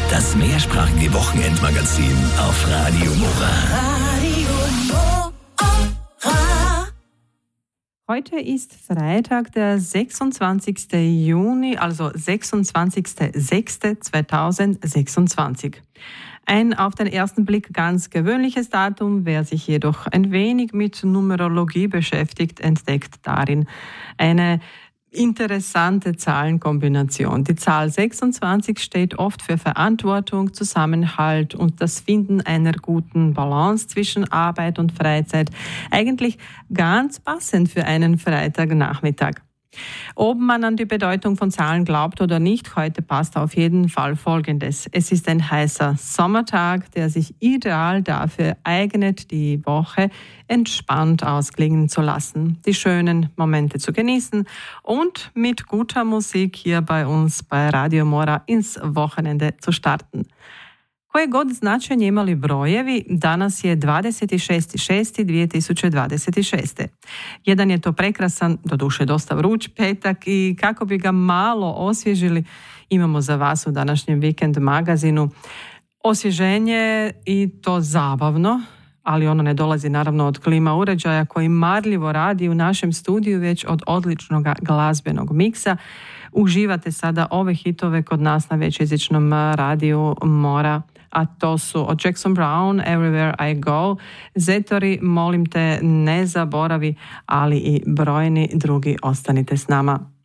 Das mehrsprachige Wochenendmagazin auf Radio Mora. Heute ist Freitag, der 26. Juni, also 26.06.2026. Ein auf den ersten Blick ganz gewöhnliches Datum. Wer sich jedoch ein wenig mit Numerologie beschäftigt, entdeckt darin eine interessante Zahlenkombination. Die Zahl 26 steht oft für Verantwortung, Zusammenhalt und das Finden einer guten Balance zwischen Arbeit und Freizeit. Eigentlich ganz passend für einen Freitagnachmittag. Ob man an die Bedeutung von Zahlen glaubt oder nicht, heute passt auf jeden Fall Folgendes. Es ist ein heißer Sommertag, der sich ideal dafür eignet, die Woche entspannt ausklingen zu lassen, die schönen Momente zu genießen und mit guter Musik hier bei uns bei Radio Mora ins Wochenende zu starten. Koje god značenje imali brojevi, danas je 26.6.2026. Jedan je to prekrasan, doduše dosta vruć petak i kako bi ga malo osvježili, imamo za vas u današnjem vikend magazinu osvježenje i to zabavno, ali ono ne dolazi naravno od klima uređaja koji marljivo radi u našem studiju, već od odličnog glazbenog miksa. Uživate sada ove hitove kod nas na većjezičnom radiju Mora, a to su od Jackson Brown, Everywhere I Go, Zetori, Molim te, ne zaboravi, ali i brojni drugi. Ostanite s nama.